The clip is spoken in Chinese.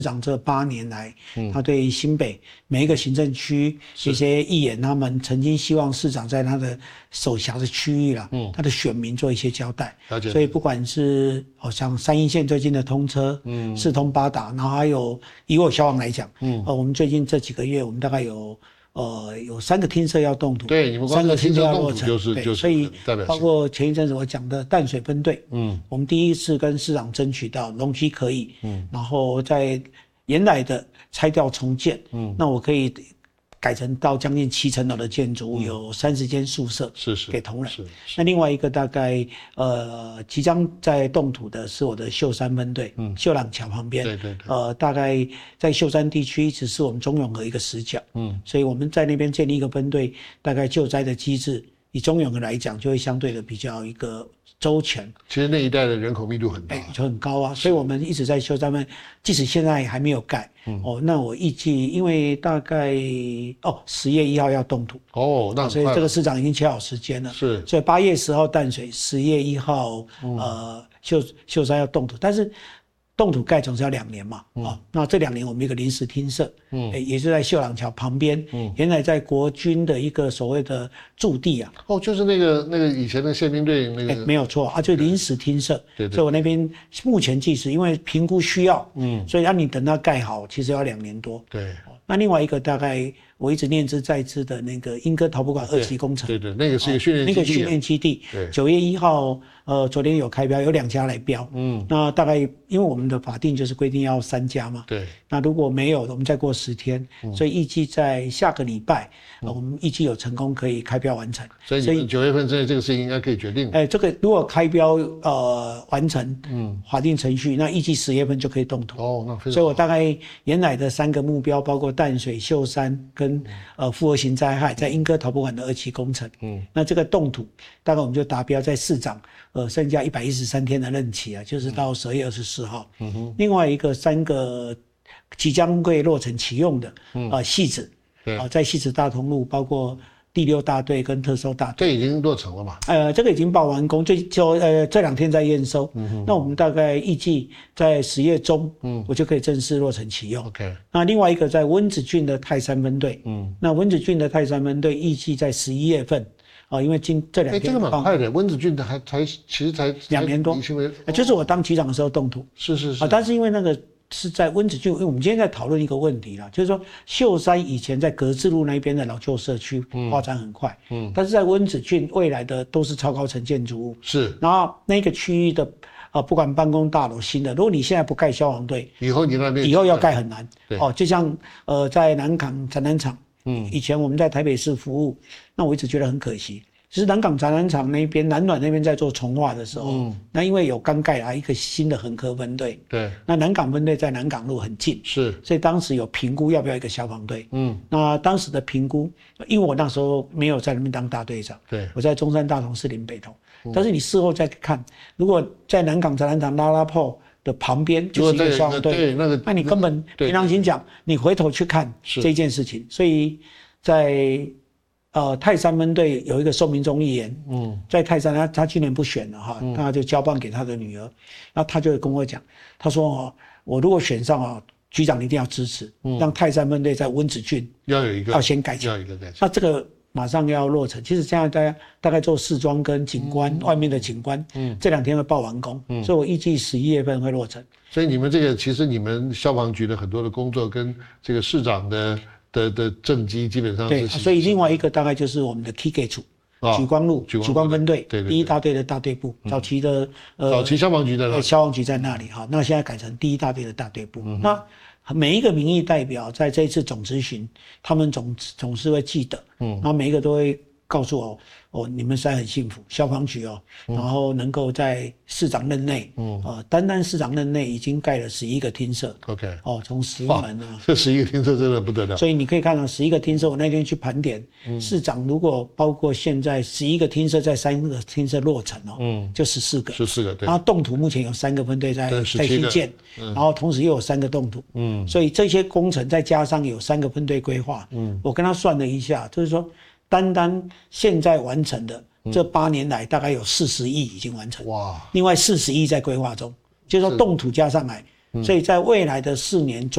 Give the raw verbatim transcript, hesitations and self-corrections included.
长这八年来，他对新北每一个行政区一些议员，他们曾经希望市长在他的手辖的区域啦，嗯，他的选民做一些交代。所以不管是好像三鶯线最近的通车，嗯，四通八达，然后还有以我消防来讲，嗯，呃，我们最近这几个月，我们大概有。呃，有三个厅舍要动土， 对，你们三个厅舍要动土就是就是， 所以包括前一阵子我讲的淡水分队，嗯，我们第一次跟市长争取到容积可以，嗯，然后在原来的拆掉重建，嗯，那我可以改成到将近七层楼的建筑物，嗯，有三十间宿舍， 是是给同仁。 是是那另外一个大概呃即将在动土的是我的秀山分队，嗯，秀朗桥旁边， 对对对， 呃，大概在秀山地区一直是我们中永和一个死角，嗯，所以我们在那边建立一个分队，大概救灾的机制，以中永和来讲，就会相对的比较一个周全。 其实那一带的人口密度很大， 欸，就很高啊，所以我们一直在修他们，即使现在还没有盖，嗯，哦，那我预计因为大概哦十月一号要动土， 哦，那所以这个市长已经切好时间了， 是，所以八月十号淡水，十月一号，嗯，呃秀秀山要动土，但是。动土盖总是要两年嘛，嗯，哦，那这两年我们一个临时厅舍，嗯，欸，也是在秀朗桥旁边，嗯，原来在国军的一个所谓的驻地啊， 哦，就是那个那个以前的宪兵队那个， 欸，没有错啊，就临时厅舍，对对，所以我那边目前计时，因为评估需要，嗯，所以让你等到盖好，其实要两年多， 对， 那另外一个大概我一直念之在之的那个莺歌陶博馆二期工程， 对对，那个是一个训练基地， 那个训练基地，对，九月一号，呃，昨天有开标，有两家来标，嗯，那大概因为我们的法定就是规定要三家嘛， 对， 那如果没有，我们再过十天，嗯，所以预计在下个礼拜，嗯呃，我们预计有成功可以开标完成， 所以你九月份之内这个事情应该可以决定， 哎，这个如果开标呃完成，嗯，法定程序，那预计十月份就可以动土， 哦，那非常好， 所以我大概原来的三个目标，包括淡水、秀山跟嗯、呃复合型灾害，在莺歌陶博馆的二期工程，嗯，那这个动土大概我们就达标，在市长呃剩下一百一十三天的任期啊，就是到十二月二十四号，嗯哼，另外一个三个即将会落成启用的，嗯，呃汐止，对，啊、呃、在汐止大同路，包括第六大队跟特搜大队， 这已经落成了嘛？ 呃，这个已经报完工，最就呃这两天在验收。嗯哼，那我们大概预计在十月中，嗯，我就可以正式落成启用。 OK。 那另外一个在温子俊的泰山分队，嗯，那温子俊的泰山分队预计在十一月份，啊、呃，因为今这两天， 哎，这个蛮快的，温子俊的还才其实才两年多，哦、就是我当局长的时候动土。 是是是。 啊，但是因为那个。是在温子俊，因为我们今天在讨论一个问题啦，就是说秀山以前在格致路那边的老旧社区发展很快，嗯，但是在温子俊未来的都是超高层建筑物， 是， 然后那个区域的呃不管办公大楼新的，如果你现在不盖消防队， 以后你那边以后要盖很难，哦，就像呃在南港展览场，嗯，以前我们在台北市服务，那我一直觉得很可惜。其实南港展览场那边、南暖那边在做重划的时候，嗯，那因为有刚盖了一个新的横科分队， 对， 那南港分队在南港路很近， 是， 所以当时有评估要不要一个消防队，嗯，那当时的评估，因为我那时候没有在那边当大队长， 对， 我在中山大同市林北投，嗯，但是你事后再看，如果在南港展览场拉拉破的旁边就是一个消防队， 对，那个， 那你根本凭良心讲，你回头去看这件事情，所以在。呃，泰山分队有一个寿民忠议员，嗯，在泰山他他今年不选了哈，嗯，他就交棒给他的女儿，然后他就跟我讲，他说哦，我如果选上啊，局长一定要支持，嗯，让泰山分队在温子俊要有一个要先改要有一个改那这个马上要落成，其实现在大家大概做试装跟景观，嗯，外面的景观，嗯，这两天会报完工，嗯，所以我预计十一月份会落成。 所以你们这个其实你们消防局的很多的工作跟这个市长的。的的政绩基本上是， 对，所以另外一个大概就是我们的 K K 处，哦，莒光路、莒光分队，对对，第一大队的大队部，嗯，早期的呃， 早期消防局在那里， 消防局在那里哈，那现在改成第一大队的大队部。嗯，那每一个民意代表在这一次总咨询，他们总总是会记得，嗯，然后每一个都会告诉我，哦，你们实在很幸福，消防局哦，嗯，然后能够在市长任内，嗯，呃，单单市长任内已经盖了十一个厅舍 ，OK， 哦，从石门啊， 这十一个厅舍真的不得了。 所以你可以看到十一个厅舍，我那天去盘点，嗯，市长如果包括现在十一个厅舍在三个厅舍落成哦，嗯，就十四个， 十四个，对。 然后动土目前有三个分队在在新建，嗯，然后同时又有三个动土，嗯，所以这些工程再加上有三个分队规划，嗯，我跟他算了一下，就是说。单单现在完成的这八年来，大概有四十亿已经完成。哇！另外四十亿在规划中，就是说动土加上来，所以在未来的四年中。